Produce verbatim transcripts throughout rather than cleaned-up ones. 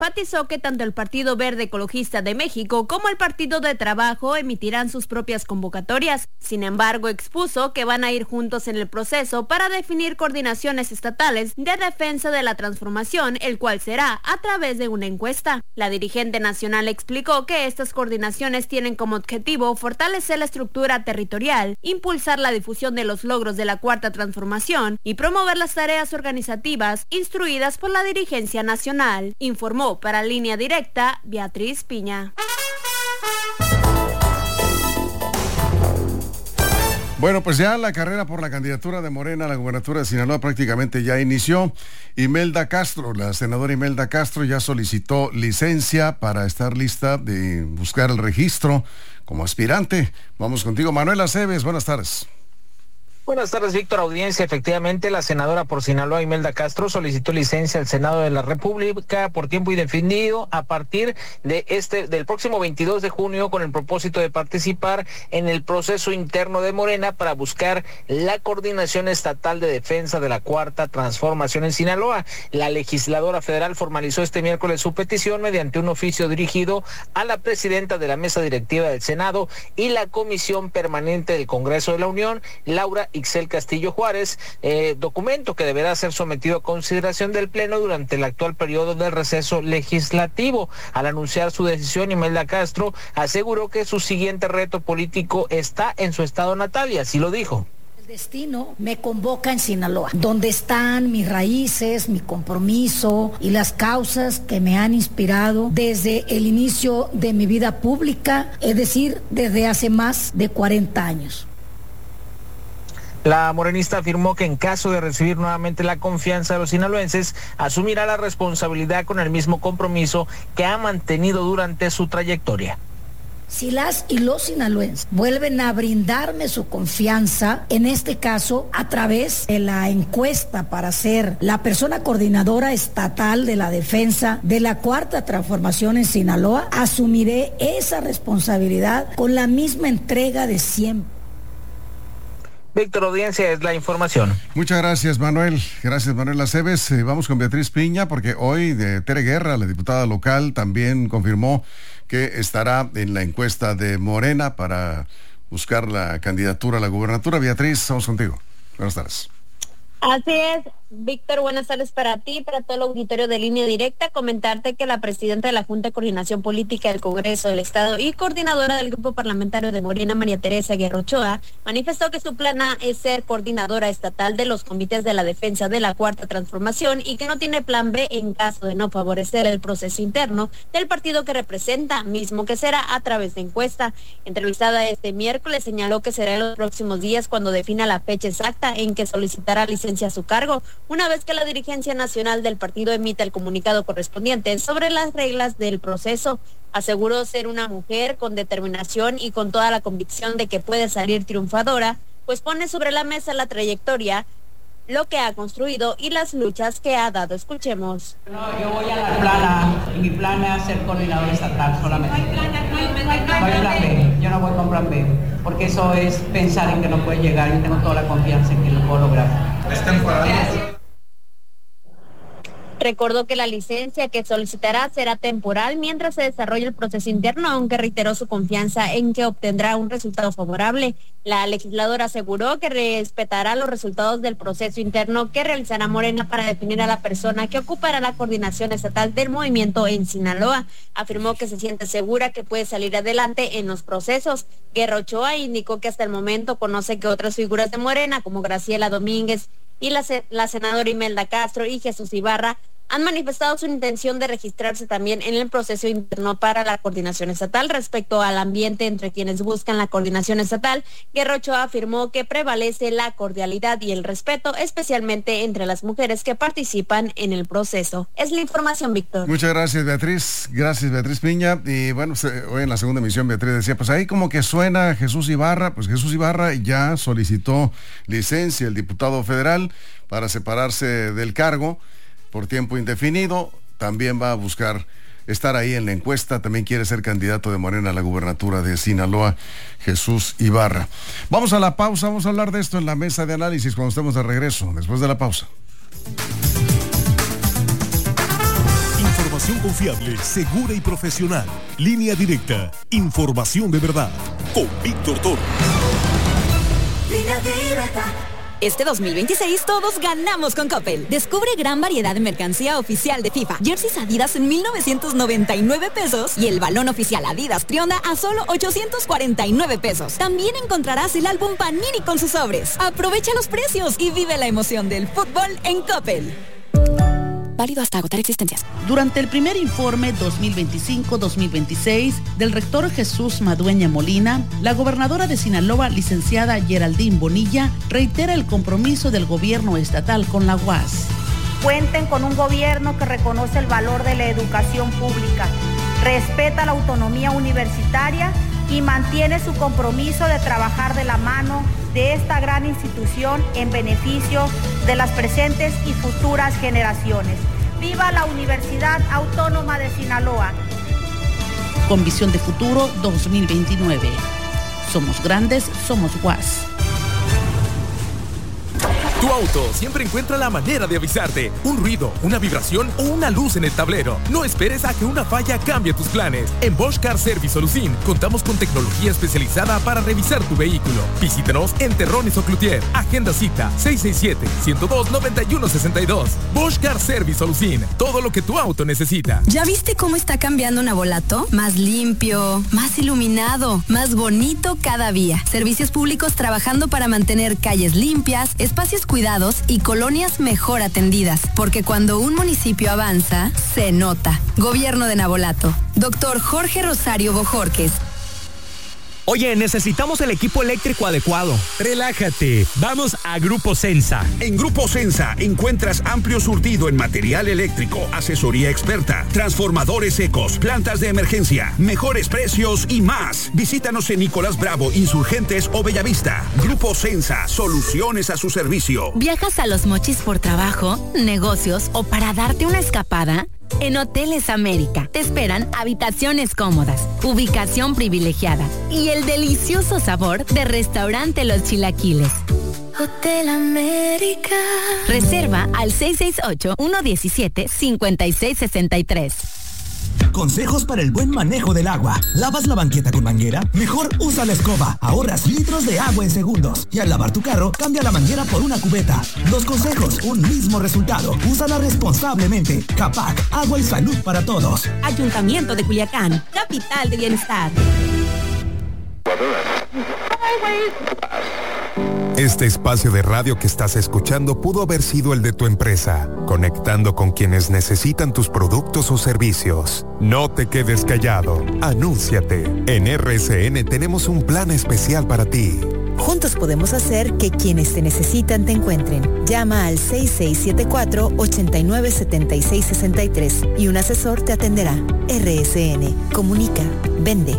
Patizó que tanto el Partido Verde Ecologista de México como el Partido de Trabajo emitirán sus propias convocatorias. Sin embargo, expuso que van a ir juntos en el proceso para definir coordinaciones estatales de defensa de la transformación, el cual será a través de una encuesta. La dirigente nacional explicó que estas coordinaciones tienen como objetivo fortalecer la estructura territorial, impulsar la difusión de los logros de la Cuarta Transformación y promover las tareas organizativas instruidas por la dirigencia nacional, informó para Línea Directa Beatriz Piña. Bueno, pues ya la carrera por la candidatura de Morena a la gubernatura de Sinaloa prácticamente ya inició. Imelda Castro, la senadora Imelda Castro, ya solicitó licencia para estar lista de buscar el registro como aspirante. Vamos contigo, Manuel Aceves, buenas tardes. Buenas tardes, Víctor, audiencia. Efectivamente, la senadora por Sinaloa, Imelda Castro, solicitó licencia al Senado de la República por tiempo indefinido a partir de este del próximo veintidós de junio con el propósito de participar en el proceso interno de Morena para buscar la coordinación estatal de defensa de la Cuarta Transformación en Sinaloa. La legisladora federal formalizó este miércoles su petición mediante un oficio dirigido a la presidenta de la mesa directiva del Senado y la Comisión Permanente del Congreso de la Unión, Laura Ixel Castillo Juárez, eh, documento que deberá ser sometido a consideración del Pleno durante el actual periodo del receso legislativo. Al anunciar su decisión, Imelda Castro aseguró que su siguiente reto político está en su estado natal y así lo dijo. El destino me convoca en Sinaloa, donde están mis raíces, mi compromiso y las causas que me han inspirado desde el inicio de mi vida pública, es decir, desde hace más de cuarenta años. La morenista afirmó que en caso de recibir nuevamente la confianza de los sinaloenses, asumirá la responsabilidad con el mismo compromiso que ha mantenido durante su trayectoria. Si las y los sinaloenses vuelven a brindarme su confianza, en este caso a través de la encuesta para ser la persona coordinadora estatal de la defensa de la Cuarta Transformación en Sinaloa, asumiré esa responsabilidad con la misma entrega de siempre. Víctor, audiencia, es la información. Muchas gracias, Manuel. Gracias, Manuel Aceves. Eh, vamos con Beatriz Piña, porque hoy de Tere Guerra, la diputada local, también confirmó que estará en la encuesta de Morena para buscar la candidatura a la gubernatura. Beatriz, vamos contigo. Buenas tardes. Así es, Víctor, buenas tardes para ti, para todo el auditorio de Línea Directa. Comentarte que la presidenta de la Junta de Coordinación Política del Congreso del Estado y coordinadora del Grupo Parlamentario de Morena, María Teresa Guerra Ochoa, manifestó que su plan A es ser coordinadora estatal de los comités de la defensa de la Cuarta Transformación y que no tiene plan B en caso de no favorecer el proceso interno del partido que representa, mismo que será a través de encuesta. Entrevistada este miércoles, señaló que será en los próximos días cuando defina la fecha exacta en que solicitará licencia a su cargo, una vez que la dirigencia nacional del partido emita el comunicado correspondiente sobre las reglas del proceso. Aseguró ser una mujer con determinación y con toda la convicción de que puede salir triunfadora, pues pone sobre la mesa la trayectoria, lo que ha construido y las luchas que ha dado. Escuchemos. No, yo voy a la plana y mi plan es ser coordinador estatal solamente. No hay plan, no hay, no hay plan, no hay plan B. Yo no voy con plan B, porque eso es pensar en que no puede llegar y tengo toda la confianza en que lo puedo lograr. ¿Es temporal? Recordó que la licencia que solicitará será temporal mientras se desarrolle el proceso interno, aunque reiteró su confianza en que obtendrá un resultado favorable. La legisladora aseguró que respetará los resultados del proceso interno que realizará Morena para definir a la persona que ocupará la coordinación estatal del movimiento en Sinaloa. Afirmó que se siente segura que puede salir adelante en los procesos. Guerra Ochoa indicó que hasta el momento conoce que otras figuras de Morena, como Graciela Domínguez y la, la senadora Imelda Castro y Jesús Ibarra, han manifestado su intención de registrarse también en el proceso interno para la coordinación estatal. Respecto al ambiente entre quienes buscan la coordinación estatal, Guerra Ochoa afirmó que prevalece la cordialidad y el respeto, especialmente entre las mujeres que participan en el proceso. Es la información, Víctor. Muchas gracias, Beatriz. Gracias, Beatriz Piña. Y bueno, hoy en la segunda emisión Beatriz decía, pues ahí como que suena Jesús Ibarra, pues Jesús Ibarra ya solicitó licencia, el diputado federal, para separarse del cargo por tiempo indefinido. También va a buscar estar ahí en la encuesta, también quiere ser candidato de Morena a la gubernatura de Sinaloa, Jesús Ibarra. Vamos a la pausa, vamos a hablar de esto en la mesa de análisis cuando estemos de regreso, después de la pausa. Información confiable, segura y profesional. Línea Directa. Información de verdad. Con Víctor Torres. Línea Directa. Este dos mil veintiséis todos ganamos con Coppel. Descubre gran variedad de mercancía oficial de FIFA. Jerseys Adidas en mil novecientos noventa y nueve pesos y el balón oficial Adidas Trionda a solo ochocientos cuarenta y nueve pesos. También encontrarás el álbum Panini con sus sobres. Aprovecha los precios y vive la emoción del fútbol en Coppel. Válido hasta agotar existencias. Durante el primer informe dos mil veinticinco dos mil veintiséis del rector Jesús Madueña Molina, la gobernadora de Sinaloa, licenciada Geraldine Bonilla, reitera el compromiso del gobierno estatal con la U A S. Cuenten con un gobierno que reconoce el valor de la educación pública, respeta la autonomía universitaria y mantiene su compromiso de trabajar de la mano de esta gran institución en beneficio de las presentes y futuras generaciones. ¡Viva la Universidad Autónoma de Sinaloa! Con visión de futuro dos mil veintinueve. Somos grandes, somos U A S. Tu auto siempre encuentra la manera de avisarte. Un ruido, una vibración o una luz en el tablero. No esperes a que una falla cambie tus planes. En Bosch Car Service Solución contamos con tecnología especializada para revisar tu vehículo. Visítanos en Terrones o Cloutier. Agenda cita seis seis siete, uno cero dos, nueve uno seis dos. Bosch Car Service Solución. Todo lo que tu auto necesita. ¿Ya viste cómo está cambiando Navolato? Más limpio, más iluminado, más bonito cada día. Servicios públicos trabajando para mantener calles limpias, espacios cuidados y colonias mejor atendidas, porque cuando un municipio avanza, se nota. Gobierno de Navolato. Doctor Jorge Rosario Bojorques. Oye, necesitamos el equipo eléctrico adecuado. Relájate, vamos a Grupo Sensa. En Grupo Sensa encuentras amplio surtido en material eléctrico, asesoría experta, transformadores secos, plantas de emergencia, mejores precios y más. Visítanos en Nicolás Bravo, Insurgentes o Bellavista. Grupo Sensa, soluciones a su servicio. ¿Viajas a Los Mochis por trabajo, negocios o para darte una escapada? En Hoteles América te esperan habitaciones cómodas, ubicación privilegiada y el delicioso sabor de Restaurante Los Chilaquiles. Hotel América. Reserva al seis seis ocho, uno uno siete, cinco seis seis tres. Consejos para el buen manejo del agua. ¿Lavas la banqueta con manguera? Mejor usa la escoba. Ahorras litros de agua en segundos. Y al lavar tu carro, cambia la manguera por una cubeta. Dos consejos, un mismo resultado. Úsala responsablemente. Capac, agua y salud para todos. Ayuntamiento de Culiacán, capital de bienestar. Este espacio de radio que estás escuchando pudo haber sido el de tu empresa, conectando con quienes necesitan tus productos o servicios. No te quedes callado, anúnciate. En R S N tenemos un plan especial para ti. Juntos podemos hacer que quienes te necesitan te encuentren. Llama al seis seis siete cuatro, ocho nueve siete seis seis tres y un asesor te atenderá. R S N, comunica, vende.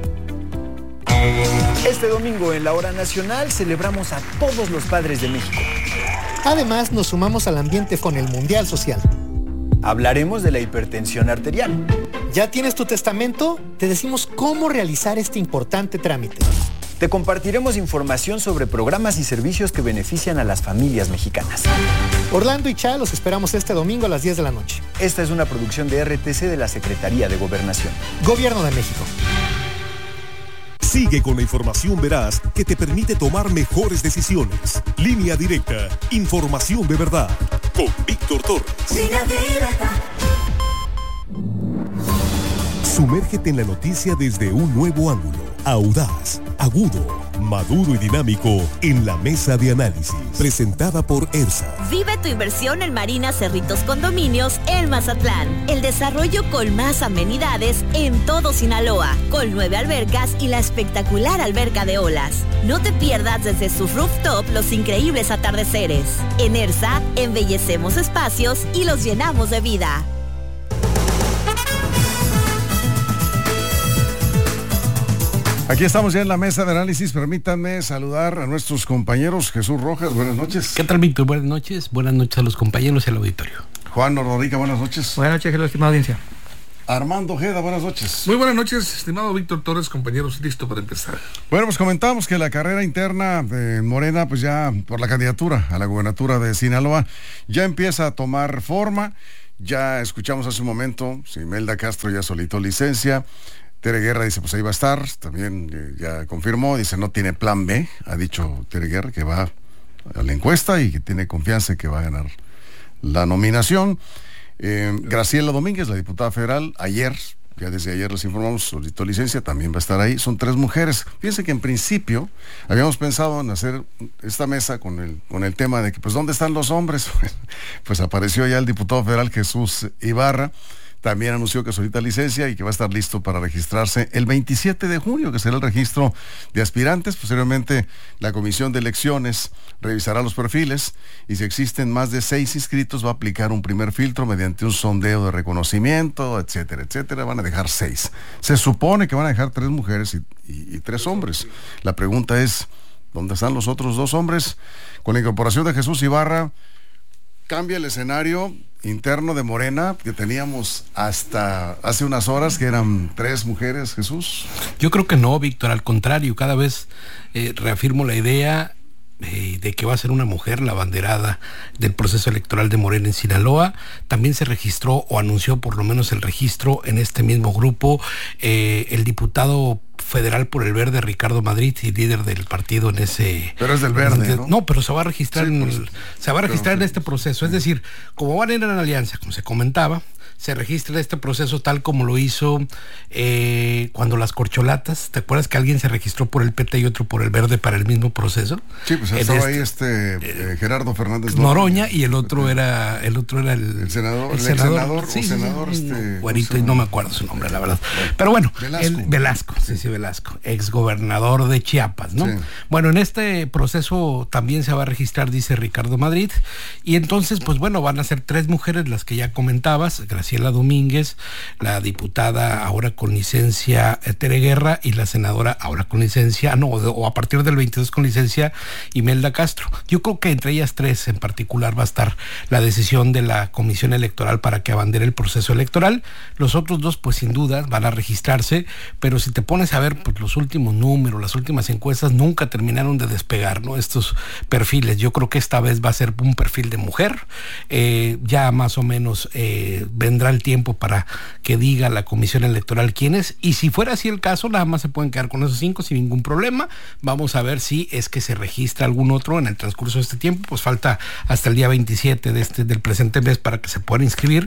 Este domingo en la Hora Nacional celebramos a todos los padres de México. Además, nos sumamos al ambiente con el Mundial Social. Hablaremos de la hipertensión arterial. ¿Ya tienes tu testamento? Te decimos cómo realizar este importante trámite. Te compartiremos información sobre programas y servicios que benefician a las familias mexicanas. Orlando y Cha los esperamos este domingo a las diez de la noche. Esta es una producción de R T C de la Secretaría de Gobernación. Gobierno de México. Sigue con la información veraz que te permite tomar mejores decisiones. Línea Directa, información de verdad. Con Víctor Torres. Línea Directa. Sumérgete en la noticia desde un nuevo ángulo. Audaz, agudo, maduro y dinámico en la mesa de análisis. Presentada por ERSA. Vive tu inversión en Marina Cerritos Condominios en Mazatlán. El desarrollo con más amenidades en todo Sinaloa, con nueve albercas y la espectacular alberca de olas. No te pierdas desde su rooftop los increíbles atardeceres. En ERSA, embellecemos espacios y los llenamos de vida. Aquí estamos ya en la mesa de análisis. Permítanme saludar a nuestros compañeros. Jesús Rojas, buenas noches. ¿Qué tal, Víctor? Buenas noches. Buenas noches a los compañeros y al auditorio. Juan Ordorica, buenas noches. Buenas noches, estimada audiencia. Armando Ojeda, buenas noches. Muy buenas noches, estimado Víctor Torres, compañeros, listo para empezar. Bueno, pues comentamos que la carrera interna de Morena, pues ya por la candidatura a la gubernatura de Sinaloa, ya empieza a tomar forma. Ya escuchamos hace un momento, si Imelda Castro ya solicitó licencia. Tere Guerra dice, pues ahí va a estar, también eh, ya confirmó, dice no tiene plan B, ha dicho Tere Guerra que va a la encuesta y que tiene confianza en que va a ganar la nominación. Eh, Graciela Domínguez, la diputada federal, ayer, ya desde ayer les informamos, solicitó licencia, también va a estar ahí, son tres mujeres. Fíjense que en principio habíamos pensado en hacer esta mesa con el, con el tema de que, pues, ¿dónde están los hombres? Pues apareció ya el diputado federal Jesús Ibarra, también anunció que solicita licencia y que va a estar listo para registrarse el veintisiete de junio, que será el registro de aspirantes. Posteriormente, la Comisión de Elecciones revisará los perfiles y si existen más de seis inscritos va a aplicar un primer filtro mediante un sondeo de reconocimiento, etcétera, etcétera. Van a dejar seis. Se supone que van a dejar tres mujeres y, y, y tres hombres. La pregunta es, ¿dónde están los otros dos hombres? Con la incorporación de Jesús Ibarra, cambia el escenario interno de Morena, que teníamos hasta hace unas horas que eran tres mujeres, Jesús. Yo creo que no, Víctor, al contrario, cada vez eh, reafirmo la idea eh, de que va a ser una mujer la abanderada del proceso electoral de Morena en Sinaloa. También se registró o anunció por lo menos el registro en este mismo grupo eh, el diputado federal por el Verde, Ricardo Madrid, y líder del partido en ese... Pero es del Verde, ¿no? No, pero se va a registrar, sí, en, pues, el, se va a registrar pero, en este proceso. Sí. Es decir, como van a ir en alianza, como se comentaba, se registra este proceso tal como lo hizo eh, cuando las corcholatas, ¿te acuerdas que alguien se registró por el P T y otro por el Verde para el mismo proceso? Sí, pues estaba este, ahí este eh, Gerardo Fernández Noroña, y el otro era el otro era el, el senador, el el senador, senador, sí, o senador sí, este, güerito, y no me acuerdo su nombre, la verdad. Pero bueno, Velasco. El, Velasco, sí, sí, Velasco, ex gobernador de Chiapas, ¿no? Sí. Bueno, en este proceso también se va a registrar, dice Ricardo Madrid, y entonces, pues bueno, van a ser tres mujeres las que ya comentabas, Graciela Domínguez, la diputada ahora con licencia Tere Guerra, y la senadora ahora con licencia, no, o a partir del veintidós con licencia, Imelda Castro. Yo creo que entre ellas tres en particular va a estar la decisión de la Comisión Electoral para que abandere el proceso electoral. Los otros dos, pues sin duda, van a registrarse, pero si te pones a ver, pues los últimos números, las últimas encuestas nunca terminaron de despegar, ¿no? Estos perfiles. Yo creo que esta vez va a ser un perfil de mujer. Eh, ya más o menos eh, vendrá el tiempo para que diga la Comisión Electoral quién es, y si fuera así el caso, nada más se pueden quedar con esos cinco sin ningún problema. Vamos a ver si es que se registra algún otro en el transcurso de este tiempo. Pues falta hasta el día veintisiete de este, del presente mes para que se puedan inscribir.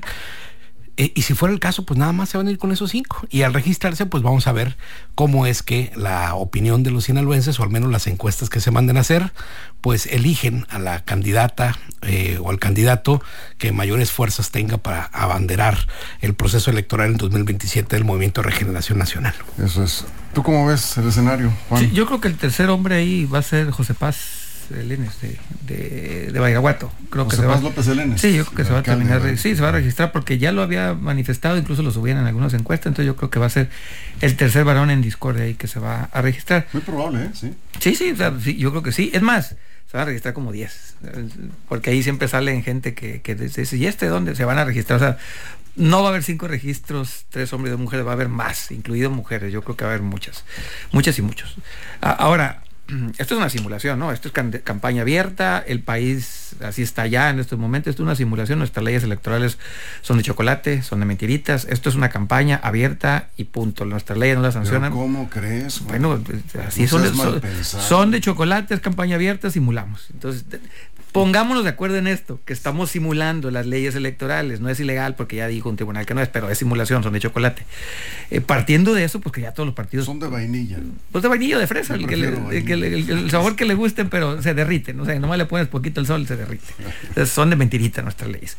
Eh, y si fuera el caso, pues nada más se van a ir con esos cinco. Y al registrarse, pues vamos a ver cómo es que la opinión de los sinaloenses, o al menos las encuestas que se manden a hacer, pues eligen a la candidata eh, o al candidato que mayores fuerzas tenga para abanderar el proceso electoral en dos mil veintisiete del Movimiento de Regeneración Nacional. Eso es. ¿Tú cómo ves el escenario, Juan? Sí, yo creo que el tercer hombre ahí va a ser José Paz Elenes de, de, de Badiraguato. Creo José que se Paz va, López Elenes. Sí, yo creo que se va a terminar. De, sí, se va a registrar porque ya lo había manifestado, incluso lo subían en algunas encuestas. Entonces yo creo que va a ser el tercer varón en discordia ahí que se va a registrar. Muy probable, ¿eh? Sí. Sí, sí, o sea, sí, yo creo que sí. Es más, se van a registrar como diez. Porque ahí siempre salen gente que, que dice, ¿y este dónde? Se van a registrar. O sea, no va a haber cinco registros, tres hombres y dos mujeres, va a haber más, incluido mujeres. Yo creo que va a haber muchas, muchas y muchos. Ahora, esto es una simulación, ¿no? Esto es can- campaña abierta, el país así está ya en estos momentos, esto es una simulación, nuestras leyes electorales son de chocolate, son de mentiritas, esto es una campaña abierta y punto, nuestras leyes no las sancionan. ¿Pero cómo crees? Bueno, así no son, de, son, son de chocolate, es campaña abierta, simulamos. Entonces, pongámonos de acuerdo en esto, que estamos simulando las leyes electorales, no es ilegal porque ya dijo un tribunal que no es, pero es simulación, son de chocolate. Eh, partiendo de eso, pues que ya todos los partidos... Son de vainilla. Pues de vainilla o de fresa, el, que le, el, que le, el, el sabor que le gusten, pero se derriten, o sea, nomás le pones poquito el sol y se derrite. Entonces son de mentirita nuestras leyes.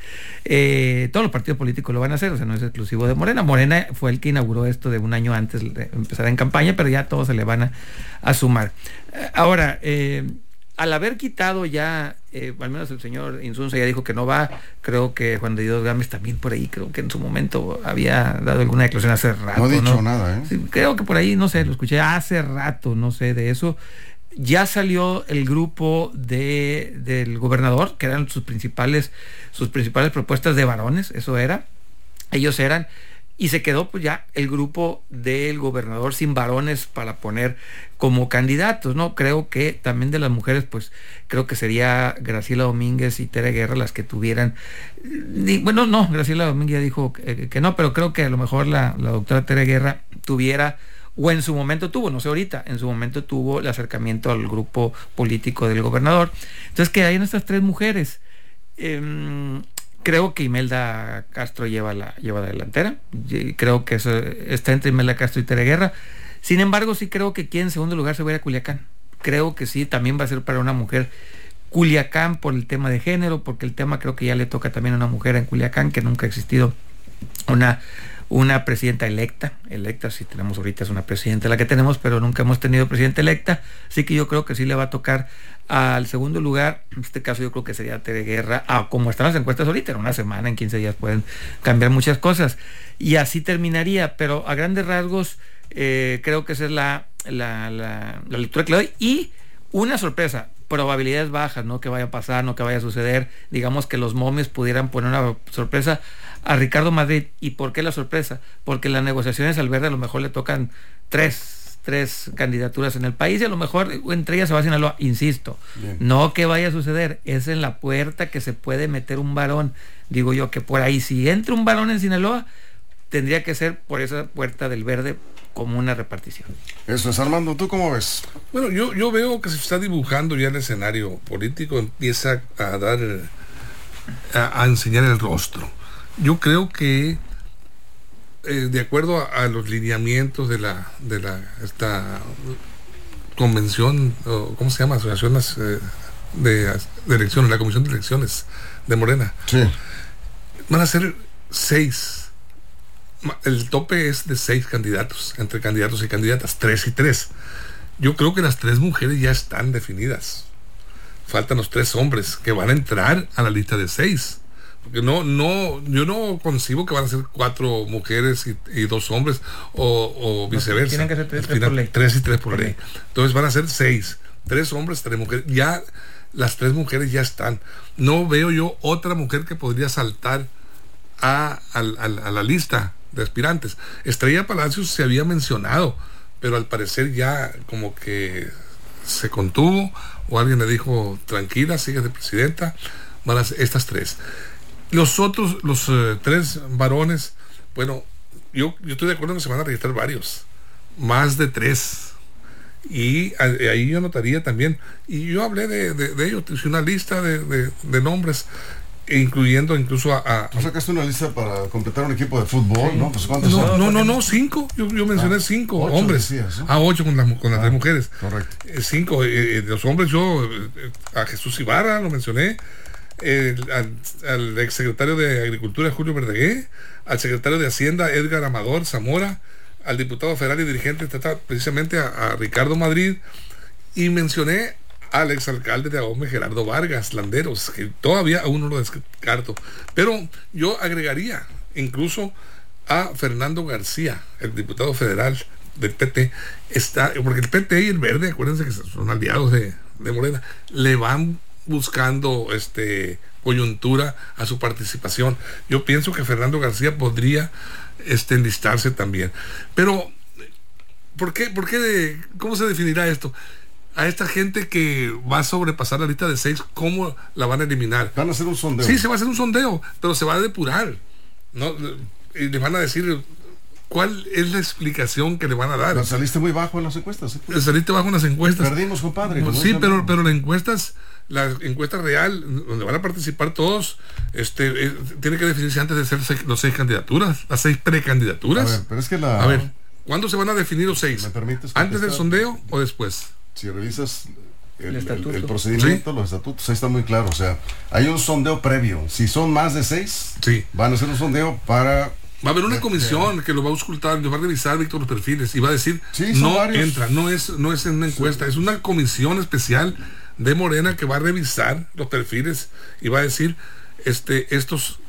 Eh, todos los partidos políticos lo van a hacer, o sea, no es exclusivo de Morena. Morena fue el que inauguró esto de un año antes de empezar en campaña, pero ya todos se le van a, a sumar. Eh, ahora, eh, al haber quitado ya, eh, al menos el señor Insunza ya dijo que no va, creo que Juan de Dios Gámez también por ahí, creo que en su momento había dado alguna declaración hace rato. No ha dicho ¿no? nada, ¿eh? Sí, creo que por ahí, no sé, lo escuché hace rato, no sé de eso. Ya salió el grupo de del gobernador, que eran sus principales, sus principales propuestas de varones, eso era. Ellos eran y se quedó pues ya el grupo del gobernador sin varones para poner como candidatos, ¿no? Creo que también de las mujeres, pues creo que sería Graciela Domínguez y Tere Guerra las que tuvieran, y, bueno, no, Graciela Domínguez ya dijo que, que no, pero creo que a lo mejor la, la doctora Tere Guerra tuviera, o en su momento tuvo, no sé ahorita, en su momento tuvo el acercamiento al grupo político del gobernador. Entonces que hayan estas tres mujeres, eh, creo que Imelda Castro lleva la, lleva la delantera. Creo que eso está entre Imelda Castro y Tere Guerra. Sin embargo, sí creo que aquí en segundo lugar se va a ir a Culiacán. Creo que sí, también va a ser para una mujer Culiacán por el tema de género, porque el tema creo que ya le toca también a una mujer en Culiacán, que nunca ha existido una, una presidenta electa. Electa, si tenemos ahorita es una presidenta la que tenemos, pero nunca hemos tenido presidenta electa. Así que yo creo que sí le va a tocar al segundo lugar. En este caso yo creo que sería Tere Guerra, ah, como están las encuestas ahorita, en una semana, en quince días pueden cambiar muchas cosas, y así terminaría, pero a grandes rasgos eh, creo que esa es la, la, la, la lectura que le doy. Y una sorpresa, probabilidades bajas, no que vaya a pasar, no que vaya a suceder, digamos que los momios pudieran poner una sorpresa a Ricardo Madrid. ¿Y por qué la sorpresa? Porque las negociaciones al Verde a lo mejor le tocan tres tres candidaturas en el país, y a lo mejor entre ellas se va a Sinaloa, insisto. Bien. No que vaya a suceder, es en la puerta que se puede meter un varón. Digo yo que por ahí, si entra un varón en Sinaloa, tendría que ser por esa puerta del Verde como una repartición. Eso es. Armando, ¿tú cómo ves? Bueno, yo, yo veo que se está dibujando ya el escenario político, empieza a dar, a, a enseñar el rostro. Yo creo que Eh, de acuerdo a, a los lineamientos de la de la esta convención, o ¿cómo se llama? Asociación eh, de, de elecciones, la comisión de elecciones de Morena. Sí. Van a ser seis. El tope es de seis candidatos, entre candidatos y candidatas, tres y tres. Yo creo que las tres mujeres ya están definidas. Faltan los tres hombres que van a entrar a la lista de seis. Porque no, no, yo no concibo que van a ser cuatro mujeres y, y dos hombres, o, o viceversa. Tienen que ser tres, tres por ley. Tres y tres por, por ley. ley. Entonces van a ser seis, tres hombres, tres mujeres. Ya las tres mujeres ya están. No veo yo otra mujer que podría saltar a, a, a, a la lista de aspirantes. Estrella Palacios se había mencionado, pero al parecer ya como que se contuvo, o alguien le dijo, tranquila, sigue de presidenta. Van a ser estas tres. Los otros, los uh, tres varones, bueno, yo, yo estoy de acuerdo en que se van a registrar varios, más de tres, y a, ahí yo notaría también, y yo hablé de, de, de ellos, hice una lista de, de, de nombres, incluyendo incluso a... a ¿No sacaste una lista para completar un equipo de fútbol? Sí. ¿No? Pues, ¿cuántos no, son? no, no, no, cinco, yo, yo mencioné ah, cinco hombres, decías, ¿no? A ocho con, la, con las ah, tres mujeres. Correcto. Eh, cinco, eh, los hombres yo, eh, a Jesús Ibarra lo mencioné, El, al, al exsecretario de Agricultura Julio Verdegué, al secretario de Hacienda Edgar Amador Zamora, al diputado federal y dirigente estatal precisamente a, a Ricardo Madrid, y mencioné al exalcalde de Ahome Gerardo Vargas Landeros, que todavía aún no lo descarto, pero yo agregaría incluso a Fernando García, el diputado federal del P T, está, porque el P T y el Verde, acuérdense que son aliados de, de Morena, le van buscando este coyuntura a su participación. Yo pienso que Fernando García podría este enlistarse también. Pero ¿por qué? ¿Por qué de, ¿cómo se definirá esto? A esta gente que va a sobrepasar la lista de seis, ¿cómo la van a eliminar? Van a hacer un sondeo. Sí, se va a hacer un sondeo, pero se va a depurar, ¿no? Y le van a decir cuál es la explicación que le van a dar. Pero saliste muy bajo en las encuestas. ¿eh? Saliste bajo en las encuestas. Perdimos, compadre. No, sí, pero, pero las encuestas, la encuesta real, donde van a participar todos, este, eh, tiene que definirse antes de ser seis, los seis candidaturas, las seis precandidaturas. A ver, pero es que la... A ver, ¿cuándo se van a definir los seis? ¿Me permites ¿Antes del sondeo o después? Si revisas el, el, el, el procedimiento, ¿sí? Los estatutos, ahí está muy claro. O sea, hay un sondeo previo. Si son más de seis, sí, van a hacer un sondeo para... Va a haber una comisión que lo va a auscultar, lo va a revisar, Víctor, los perfiles, y va a decir, sí, no varios. entra, no es, no es en una encuesta, sí, es una comisión especial de Morena que va a revisar los perfiles y va a decir, este, estos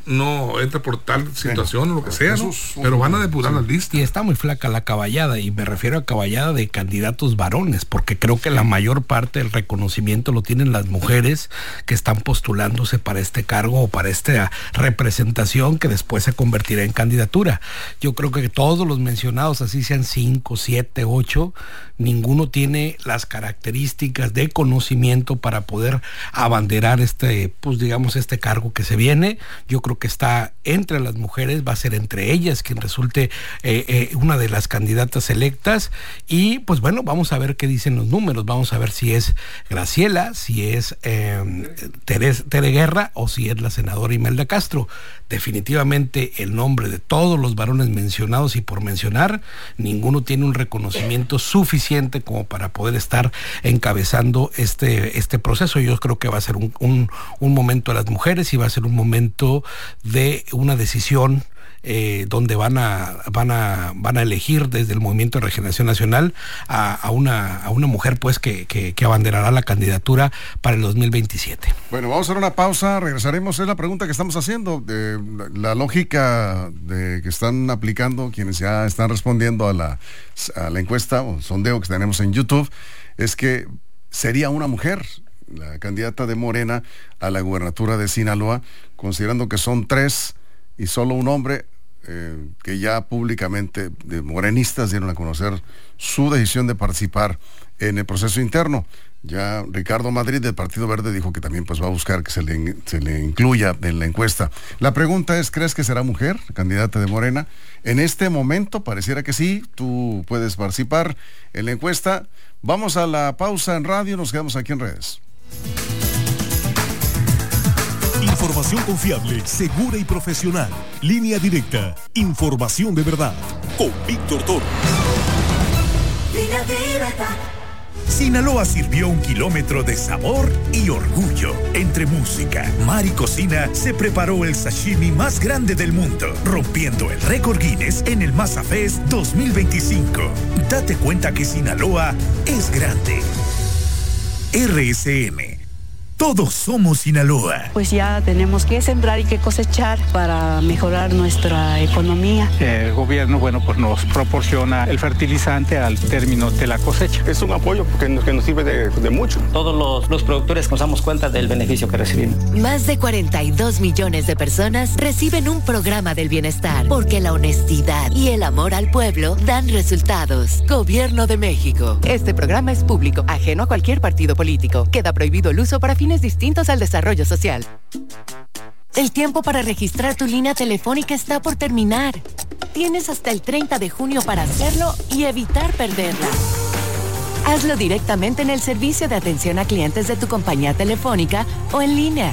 no entra por tal situación o lo que sea, ¿no? Pero van a depurar las listas. Y está muy flaca la caballada, y me refiero a caballada de candidatos varones, porque creo que la mayor parte del reconocimiento lo tienen las mujeres que están postulándose para este cargo o para esta representación que después se convertirá en candidatura. Yo creo que todos los mencionados, así sean cinco, siete, ocho, ninguno tiene las características de conocimiento para poder abanderar este, pues digamos, este cargo que se viene. Yo creo que está entre las mujeres, va a ser entre ellas quien resulte eh, eh, una de las candidatas electas, y pues bueno, vamos a ver qué dicen los números, vamos a ver si es Graciela, si es eh, Tere, Tere Guerra o si es la senadora Imelda Castro. Definitivamente el nombre de todos los varones mencionados y por mencionar, ninguno tiene un reconocimiento suficiente como para poder estar encabezando este, este proceso. Yo creo que va a ser un, un, un momento de las mujeres, y va a ser un momento de una decisión Eh, donde van a van a van a elegir desde el Movimiento de Regeneración Nacional a, a una a una mujer pues que, que, que abanderará la candidatura para el dos mil veintisiete. Bueno, vamos a hacer una pausa, regresaremos. Es la pregunta que estamos haciendo, de la lógica de que están aplicando quienes ya están respondiendo a la, a la encuesta o sondeo que tenemos en YouTube, es que sería una mujer la candidata de Morena a la gubernatura de Sinaloa, considerando que son tres y solo un hombre, eh, que ya públicamente de morenistas dieron a conocer su decisión de participar en el proceso interno. Ya Ricardo Madrid del Partido Verde dijo que también pues va a buscar que se le, se le incluya en la encuesta. La pregunta es, ¿crees que será mujer candidata de Morena? En este momento pareciera que sí, tú puedes participar en la encuesta. Vamos a la pausa en radio, nos quedamos aquí en redes. Información confiable, segura y profesional. Línea Directa. Información de verdad. Con Víctor Toro. Línea Directa. Sinaloa sirvió un kilómetro de sabor y orgullo. Entre música, mar y cocina, se preparó el sashimi más grande del mundo, rompiendo el récord Guinness en el Masa Fest dos mil veinticinco. Date cuenta que Sinaloa es grande. R S M. Todos somos Sinaloa. Pues ya tenemos que sembrar y que cosechar para mejorar nuestra economía. El gobierno, bueno, pues nos proporciona el fertilizante al término de la cosecha. Es un apoyo que nos, que nos sirve de, de mucho. Todos los, los productores nos damos cuenta del beneficio que recibimos. Más de cuarenta y dos millones de personas reciben un programa del bienestar, porque la honestidad y el amor al pueblo dan resultados. Gobierno de México. Este programa es público, ajeno a cualquier partido político. Queda prohibido el uso para fines distintos al desarrollo social. El tiempo para registrar tu línea telefónica está por terminar. Tienes hasta el treinta de junio para hacerlo y evitar perderla. Hazlo directamente en el servicio de atención a clientes de tu compañía telefónica o en línea.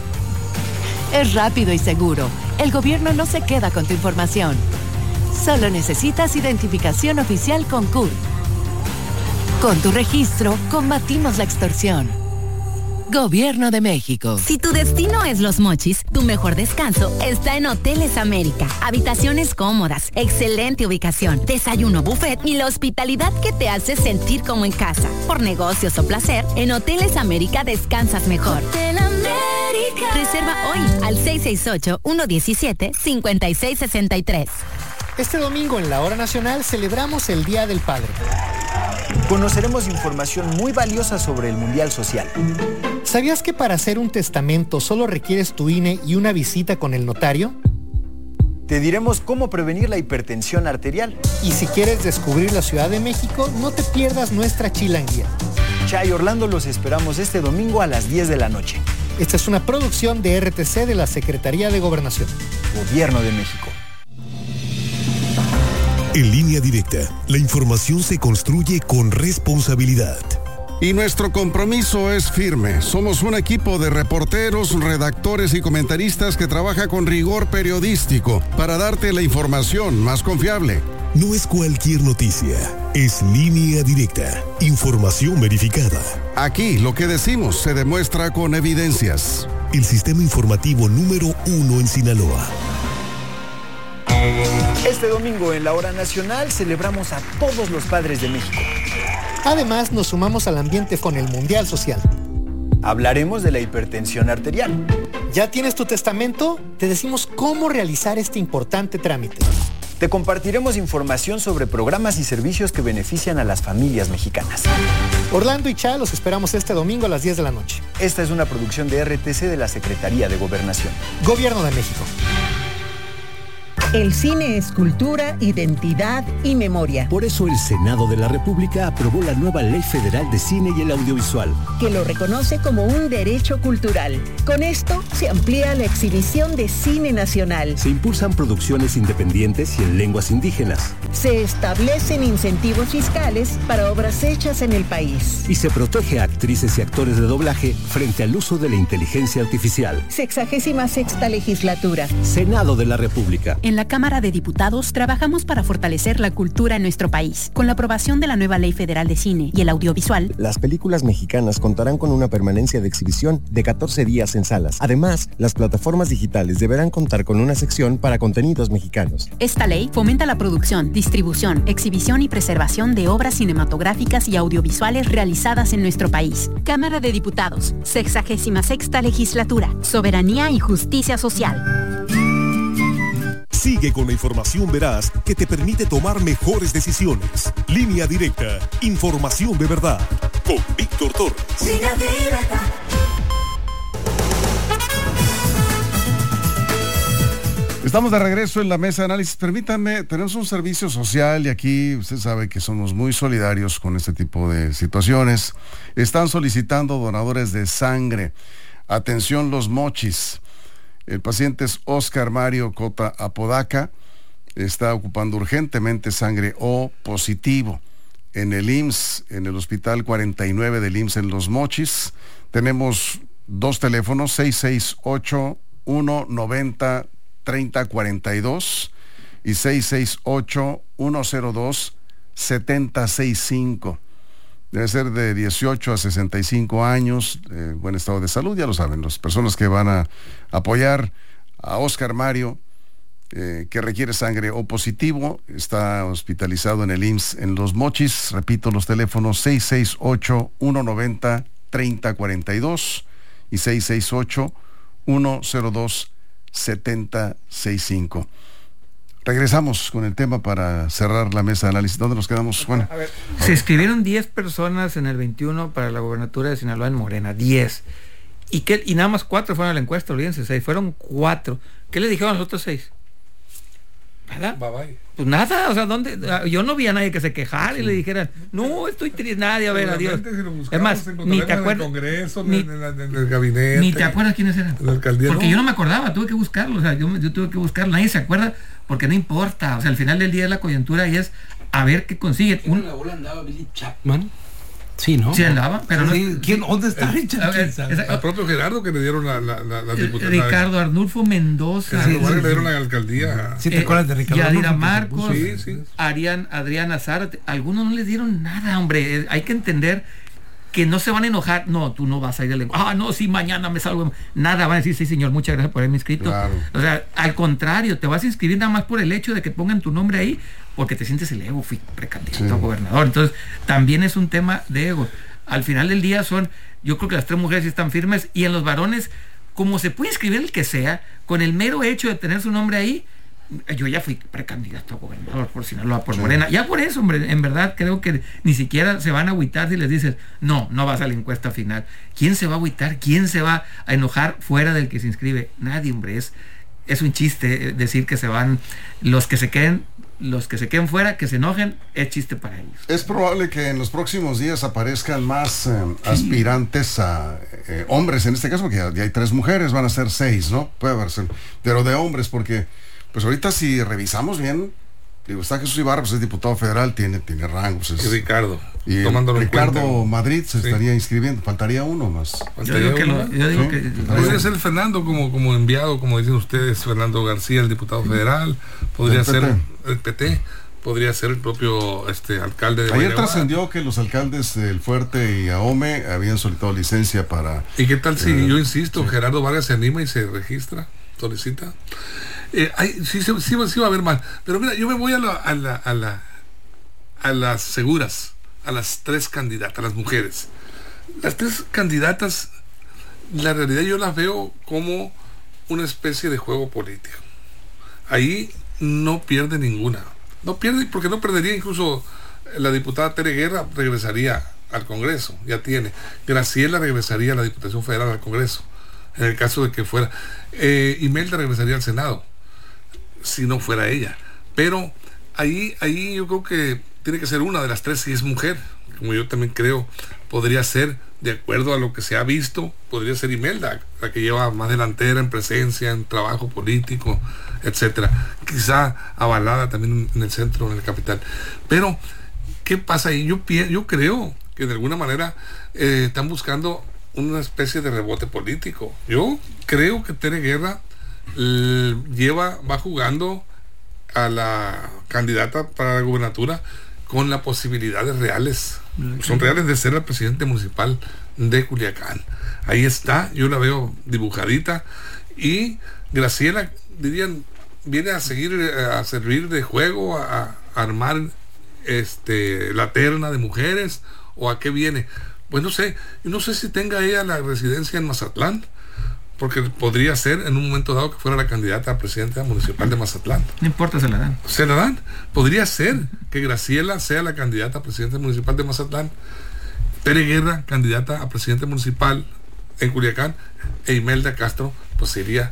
Es rápido y seguro. El gobierno no se queda con tu información. Solo necesitas identificación oficial con C U R. Con tu registro, combatimos la extorsión. Gobierno de México. Si tu destino es Los Mochis, tu mejor descanso está en Hoteles América. Habitaciones cómodas, excelente ubicación, desayuno buffet y la hospitalidad que te hace sentir como en casa. Por negocios o placer, en Hoteles América descansas mejor. Hotel América. Reserva hoy al seis seis ocho, uno uno siete, cinco seis seis tres. Este domingo en la Hora Nacional celebramos el Día del Padre. Conoceremos información muy valiosa sobre el Mundial Social. ¿Sabías que para hacer un testamento solo requieres tu I N E y una visita con el notario? Te diremos cómo prevenir la hipertensión arterial. Y si quieres descubrir la Ciudad de México, no te pierdas nuestra chilanguía. Chay Orlando, los esperamos este domingo a las diez de la noche. Esta es una producción de R T C de la Secretaría de Gobernación. Gobierno de México. En Línea Directa, la información se construye con responsabilidad. Y nuestro compromiso es firme. Somos un equipo de reporteros, redactores y comentaristas que trabaja con rigor periodístico para darte la información más confiable. No es cualquier noticia, es Línea Directa, información verificada. Aquí lo que decimos se demuestra con evidencias. El sistema informativo número uno en Sinaloa. Este domingo en la Hora Nacional celebramos a todos los padres de México. Además, nos sumamos al ambiente con el Mundial Social. Hablaremos de la hipertensión arterial. ¿Ya tienes tu testamento? Te decimos cómo realizar este importante trámite. Te compartiremos información sobre programas y servicios que benefician a las familias mexicanas. Orlando y Cha los esperamos este domingo a las diez de la noche. Esta es una producción de R T C de la Secretaría de Gobernación. Gobierno de México. El cine es cultura, identidad y memoria. Por eso el Senado de la República aprobó la nueva Ley Federal de Cine y el Audiovisual, que lo reconoce como un derecho cultural. Con esto se amplía la exhibición de cine nacional. Se impulsan producciones independientes y en lenguas indígenas. Se establecen incentivos fiscales para obras hechas en el país. Y se protege a actrices y actores de doblaje frente al uso de la inteligencia artificial. Sexagésima sexta legislatura. Senado de la República. En la Cámara de Diputados trabajamos para fortalecer la cultura en nuestro país. Con la aprobación de la nueva Ley Federal de Cine y el Audiovisual, las películas mexicanas contarán con una permanencia de exhibición de catorce días en salas. Además, las plataformas digitales deberán contar con una sección para contenidos mexicanos. Esta ley fomenta la producción, distribución, exhibición y preservación de obras cinematográficas y audiovisuales realizadas en nuestro país. Cámara de Diputados, sexagésima sexta legislatura, soberanía y justicia social. Sigue con la información veraz que te permite tomar mejores decisiones. Línea Directa, información de verdad. Con Víctor Torres. Línea Directa. Estamos de regreso en la mesa de análisis. Permítanme, tenemos un servicio social y aquí usted sabe que somos muy solidarios con este tipo de situaciones. Están solicitando donadores de sangre. Atención, Los Mochis. El paciente es Oscar Mario Cota Apodaca. Está ocupando urgentemente sangre O positivo en el I M S S, en el Hospital cuarenta y nueve del I M S S en Los Mochis. Tenemos dos teléfonos, seis seis ocho, uno nueve cero, tres cero cuatro dos y seis seis ocho, uno cero dos, siete cero seis cinco. Debe ser de dieciocho a sesenta y cinco años, eh, buen estado de salud, ya lo saben, las personas que van a apoyar a Oscar Mario, eh, que requiere sangre O positivo, está hospitalizado en el I M S S en Los Mochis. Repito, los teléfonos seis seis ocho, uno nueve cero, tres cero cuatro dos y seis seis ocho, uno cero dos, siete cero seis cinco. Regresamos con el tema para cerrar la mesa de análisis. ¿Dónde nos quedamos, Juan? A ver, se inscribieron diez personas en el veintiuno para la gobernatura de Sinaloa en Morena, diez. ¿Y qué? Y nada más cuatro fueron a la encuesta, olvídense, seis, fueron cuatro. ¿Qué le dijeron a los otros seis? Nada. Bye bye. Pues nada, o sea, ¿dónde? Yo no vi a nadie que se quejara sí. y le dijera, no, estoy triste, nadie, a ver, adiós. Si es más, ni te acuerdas. En el Congreso, ni, en, el, en el gabinete. Ni te acuerdas quiénes eran. Porque no. yo no me acordaba, tuve que buscarlo, o sea, yo, yo tuve que buscarlo, nadie se acuerda, porque no importa, o sea, al final del día es la coyuntura y es a ver qué consiguen. ¿En un... la bola andaba Billy Chapman? Sí, ¿no? Sí andaba, pero sí, no... ¿Quién, ¿Dónde está el, el, Al propio Gerardo que le dieron la, la, la, la diputada. Ricardo Arnulfo Mendoza. Sí, sí, sí, le dieron la alcaldía. ¿Sí te eh, acuerdas de Ricardo Yadira Marcos, sí, sí. Arián, Adriana Zárate. Algunos no les dieron nada, hombre. Hay que entender que no se van a enojar. No, tú no vas a ir al lenguaje. Ah, no, sí, mañana me salgo. Nada, van a decir, sí, señor, muchas gracias por haberme inscrito. Claro. O sea, al contrario, te vas a inscribir nada más por el hecho de que pongan tu nombre ahí, porque te sientes el ego, fui precandidato sí. a gobernador. Entonces, también es un tema de ego. Al final del día son, yo creo que las tres mujeres sí están firmes, y en los varones, como se puede inscribir el que sea, con el mero hecho de tener su nombre ahí, yo ya fui precandidato a gobernador por Sinaloa, por sí. Morena, ya por eso, hombre, en verdad creo que ni siquiera se van a agüitar si les dices, no, no vas a la encuesta final. ¿Quién se va a agüitar? ¿Quién se va a enojar fuera del que se inscribe? Nadie, hombre, es, es un chiste decir que se van, los que se queden los que se queden fuera, que se enojen, es chiste para ellos. Es probable que en los próximos días aparezcan más eh, aspirantes a eh, hombres, en este caso, porque ya, ya hay tres mujeres, van a ser seis, ¿no? Puede haber, pero de hombres, porque pues ahorita si revisamos bien, digo, está Jesús Ibarra, pues es diputado federal, tiene, tiene rangos. Es, y Ricardo. Y Ricardo cuenta. Madrid se sí. estaría inscribiendo, faltaría uno más. Faltaría yo digo uno. Que lo, yo digo ¿Sí? que, podría ser Fernando como, como enviado, como dicen ustedes, Fernando García, el diputado federal, podría ser el P T, podría ser el propio este alcalde de Ayer trascendió que los alcaldes del Fuerte y Ahome habían solicitado licencia para... ¿Y qué tal si, eh, yo insisto, sí. Gerardo Vargas se anima y se registra, solicita? Eh, hay, sí, sí, sí, sí va a haber más, pero mira, yo me voy a la, a la, a la a las seguras, a las tres candidatas, a las mujeres. Las tres candidatas, la realidad yo las veo como una especie de juego político. Ahí no pierde ninguna. No pierde porque no perdería incluso la diputada Tere Guerra, regresaría al Congreso, ya tiene. Graciela regresaría a la Diputación Federal al Congreso, en el caso de que fuera. Eh, Imelda regresaría al Senado, si no fuera ella. Pero ahí, ahí yo creo que tiene que ser una de las tres si es mujer, como yo también creo. Podría ser, de acuerdo a lo que se ha visto, podría ser Imelda, la que lleva más delantera en presencia, en trabajo político, etcétera. Quizá avalada también en el centro, en el capital. Pero, ¿qué pasa ahí? Yo, yo creo que de alguna manera eh, están buscando una especie de rebote político. Yo creo que Tere Guerra eh, lleva, va jugando a la candidata para la gubernatura con las posibilidades reales, son reales de ser la presidente municipal de Culiacán. Ahí está, yo la veo dibujadita, y Graciela, dirían, viene a seguir, a servir de juego, a, a armar este la terna de mujeres, o a qué viene. Pues no sé, yo no sé si tenga ella la residencia en Mazatlán, porque podría ser en un momento dado que fuera la candidata a presidenta municipal de Mazatlán. No importa, se la dan. Se la dan. Podría ser que Graciela sea la candidata a presidenta municipal de Mazatlán, Tere Guerra candidata a presidente municipal en Culiacán, e Imelda Castro pues sería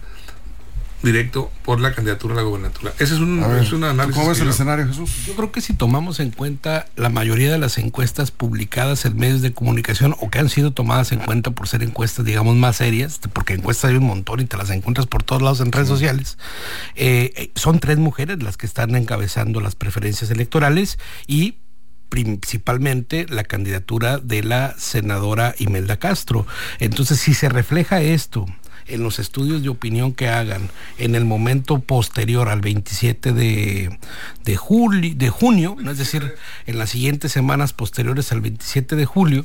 directo por la candidatura a la gobernatura. Ese es un, ver, es un análisis. ¿Cómo es el escenario, Jesús? Yo creo que si tomamos en cuenta la mayoría de las encuestas publicadas en medios de comunicación, o que han sido tomadas en cuenta por ser encuestas, digamos, más serias, porque encuestas hay un montón y te las encuentras por todos lados en redes sí. sociales, eh, son tres mujeres las que están encabezando las preferencias electorales, y principalmente la candidatura de la senadora Imelda Castro. Entonces, si se refleja esto en los estudios de opinión que hagan en el momento posterior al veintisiete de, de, julio, de junio, ¿no? Es decir, en las siguientes semanas posteriores al veintisiete de julio,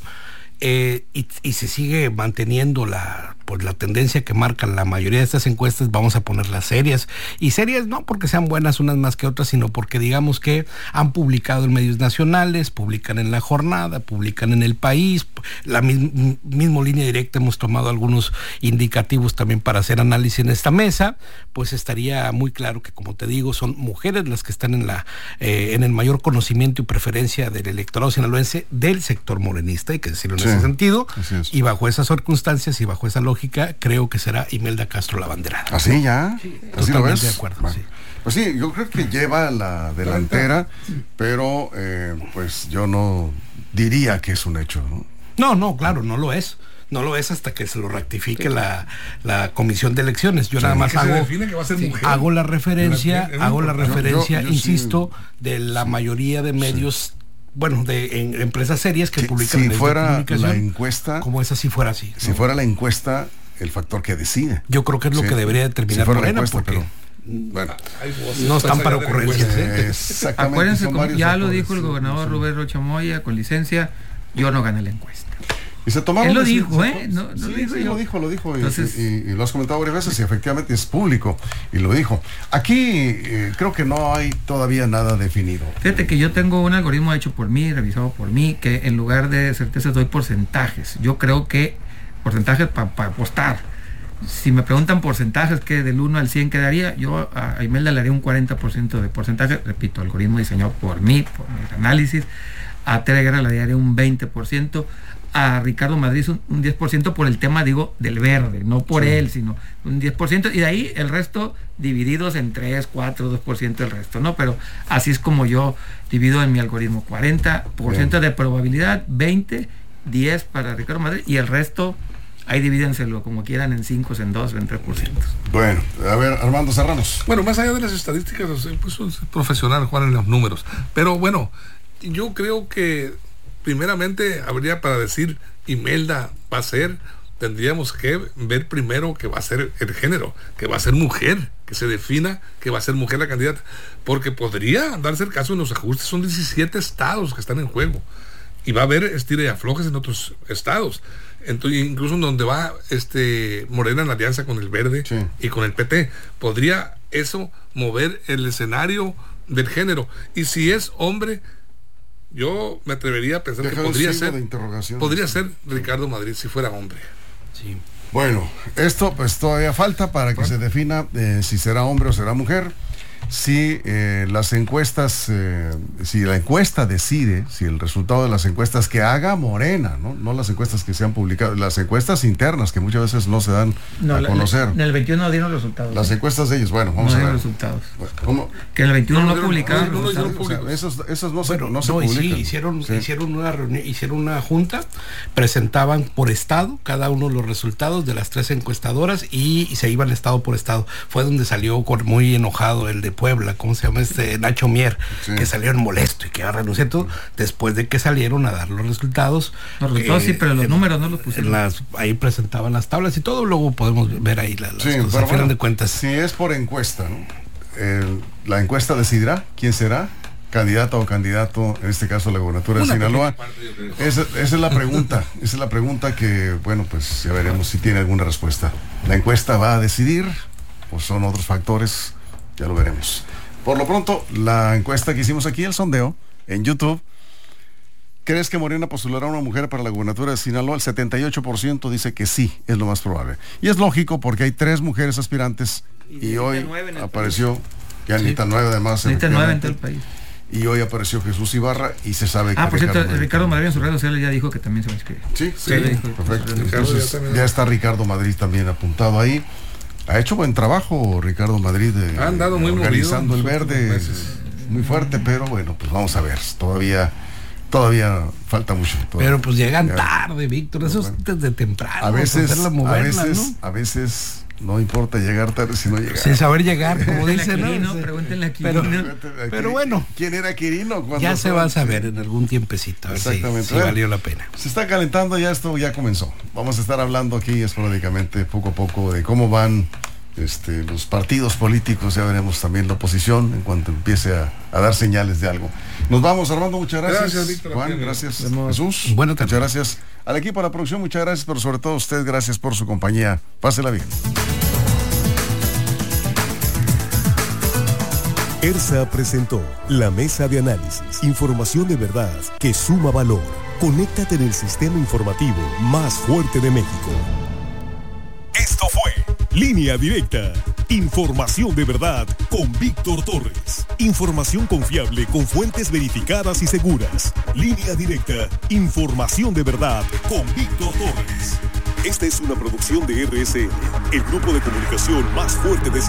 eh, y, y se sigue manteniendo la, pues, la tendencia que marcan la mayoría de estas encuestas, vamos a ponerlas serias, y serias no porque sean buenas unas más que otras, sino porque digamos que han publicado en medios nacionales, publican en La Jornada, publican en El País, la misma mismo línea directa, hemos tomado algunos indicativos también para hacer análisis en esta mesa, pues estaría muy claro que, como te digo, son mujeres las que están en la eh, en el mayor conocimiento y preferencia del electorado sinaloense del sector morenista, hay que decirlo en sí, ese sentido, y bajo esas circunstancias y bajo esa lógica, creo que será Imelda Castro la banderada. ¿Así ya? Sí, ¿Así lo ves? De acuerdo, bueno. sí. Pues sí, yo creo que lleva la delantera, pero eh, pues yo no diría que es un hecho, ¿no? No, no, claro, no lo es. No lo es hasta que se lo rectifique la, la comisión de elecciones. Yo sí, nada más hago, sí, hago la referencia, la, hago la referencia, yo, yo, yo insisto, sí, de la sí, mayoría de medios, sí. bueno, de en, empresas serias que si, publican. Si fuera la encuesta, como esa, si fuera así. Si ¿no? fuera la encuesta, el factor que decide. Yo creo que es lo sí, que debería determinar si Morena, encuesta, porque pero, bueno, no están para ocurrencias. ¿eh? Acuérdense, como ya lo dijo el gobernador sí. Rubén Rocha Moya, con licencia, yo no gané la encuesta. Y se tomaron. Él lo dijo, ¿eh? No, no sí, lo dijo sí, yo. lo dijo, lo dijo. Entonces, y, y, y lo has comentado varias veces y efectivamente es público. Y lo dijo. Aquí eh, creo que no hay todavía nada definido. Fíjate que yo tengo un algoritmo hecho por mí, revisado por mí, que en lugar de certezas doy porcentajes. Yo creo que porcentajes para pa apostar. Si me preguntan porcentajes, que del uno al cien quedaría, yo a Imelda le haría un cuarenta por ciento de porcentaje. Repito, algoritmo diseñado por mí, por mi análisis. A Tere Guerra le daría un veinte por ciento. A Ricardo Madrid un, un diez por ciento por el tema, digo, del verde, no por sí. él, sino un diez por ciento, y de ahí el resto divididos en tres, cuatro, dos por ciento el resto, ¿no? Pero así es como yo divido en mi algoritmo: cuarenta por ciento Bien. De probabilidad, veinte, diez para Ricardo Madrid, y el resto ahí divídenselo como quieran, en cinco, en dos, en tres por ciento. Bueno, a ver, Armando Serranos. Bueno, más allá de las estadísticas, pues es profesional jugar en los números, pero bueno, yo creo que primeramente habría para decir Imelda va a ser, tendríamos que ver primero que va a ser el género, que va a ser mujer, que se defina que va a ser mujer la candidata, porque podría darse el caso en los ajustes, son diecisiete estados que están en juego, y va a haber estira y aflojes en otros estados, entonces incluso en donde va este Morena en la alianza con el Verde sí. y con el P T, podría eso mover el escenario del género, y si es hombre, yo me atrevería a pensar Deja que podría ser podría ser Ricardo Madrid si fuera hombre. Sí. Bueno, esto pues todavía falta para que se defina eh, si será hombre o será mujer. Si eh, las encuestas, eh, si la encuesta decide, si el resultado de las encuestas que haga Morena, ¿no? No las encuestas que se han publicado, las encuestas internas que muchas veces no se dan no, a la, conocer. En el veintiuno no dieron los resultados. Las encuestas de ellos, bueno, vamos no a ver. Los resultados. ¿Cómo? Que en el veintiuno no, no publicaron. No, no, no, o sea, esos, esos no, bueno, se, no se no, publican. Sí, hicieron, sí. hicieron una reunión, hicieron una junta, presentaban por estado cada uno los resultados de las tres encuestadoras y, y se iban estado por estado. Fue donde salió con, muy enojado el de Puebla, ¿cómo se llama este? Nacho Mier, sí. Que salieron molesto y que va a renunciar todo, después de que salieron a dar los resultados. Los resultados eh, sí, pero los en, números no los pusieron. Las, ahí presentaban las tablas y todo, luego podemos ver ahí la, las sí, cosas, al final de cuentas. Si es por encuesta, ¿no? El, la encuesta decidirá quién será candidata o candidato, en este caso la gobernatura de Una Sinaloa. Esa, esa es la pregunta, esa es la pregunta que, bueno, pues ya veremos si tiene alguna respuesta. La encuesta va a decidir, o son otros factores, ya lo veremos. Por lo pronto, la encuesta que hicimos aquí, el sondeo, en YouTube, ¿crees que Morena postulará a una mujer para la gubernatura de Sinaloa? El setenta y ocho por ciento dice que sí, es lo más probable. Y es lógico porque hay tres mujeres aspirantes y, y hoy apareció, país. Ya sí. Necesita nueve además. Necesita nueve en todo el país. Y hoy apareció Jesús Ibarra y se sabe que... Ah, por cierto, Ricardo, Ricardo Madrid en sus redes sociales ya dijo que también se va a inscribir. Sí, sí, sí, perfecto. Entonces, ya, ya está Ricardo Madrid también apuntado ahí. Ha hecho buen trabajo Ricardo Madrid eh, ha andado muy organizando el verde muy fuerte, pero bueno, pues vamos a ver, todavía todavía falta mucho. Todavía. Pero pues llegan ya, tarde, Víctor, eso es desde temprano. A veces, moverla, a veces, ¿no? a veces no importa llegar tarde, sino llegar. Sin saber llegar, como dicen, ¿no? Pregúntenle a Quirino. Pero, pero bueno. ¿Quién era Quirino? Ya se va a saber en algún tiempecito. A ver Exactamente. Si, si valió la pena. Se está calentando ya esto, ya comenzó. Vamos a estar hablando aquí esporádicamente, poco a poco, de cómo van este, los partidos políticos. Ya veremos también la oposición en cuanto empiece a, a dar señales de algo. Nos vamos, Armando, muchas gracias. Gracias, Víctor. Juan, gracias. Jesús. Buenas tardes. Muchas gracias. Al equipo de la producción, muchas gracias, pero sobre todo a usted, gracias por su compañía. Pásela bien. ERSA presentó La Mesa de Análisis. Información de verdad que suma valor. Conéctate en el sistema informativo más fuerte de México. Esto fue Línea Directa. Información de verdad con Víctor Torres. Información confiable con fuentes verificadas y seguras. Línea Directa. Información de verdad con Víctor Torres. Esta es una producción de R S N, el grupo de comunicación más fuerte de